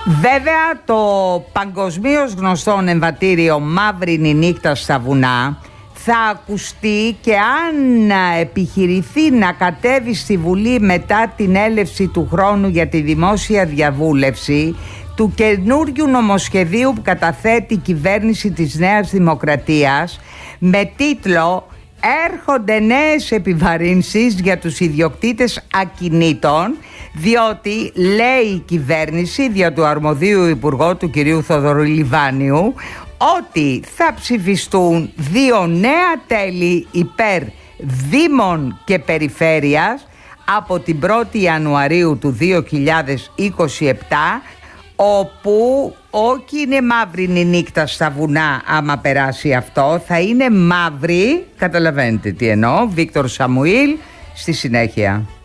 Βέβαια το παγκοσμίως γνωστό εμβατήριο «Μαύρινη νύχτα στα βουνά» θα ακουστεί και αν επιχειρηθεί να κατέβει στη Βουλή μετά την έλευση του χρόνου για τη δημόσια διαβούλευση του καινούριου νομοσχεδίου που καταθέτει η κυβέρνηση της Νέας Δημοκρατίας με τίτλο «Έρχονται νέες επιβαρύνσεις για τους ιδιοκτήτες ακινήτων», διότι λέει η κυβέρνηση δια του αρμοδίου υπουργού του κυρίου Θοδωρή Λιβάνιου ότι θα ψηφιστούν 2 νέα τέλη υπέρ δήμων και περιφέρειας από την 1η Ιανουαρίου του 2027, όπου όχι είναι μαύρινη νύχτα στα βουνά άμα περάσει αυτό, θα είναι μαύρη, καταλαβαίνετε τι εννοώ, Βίκτορ Σαμουήλ στη συνέχεια.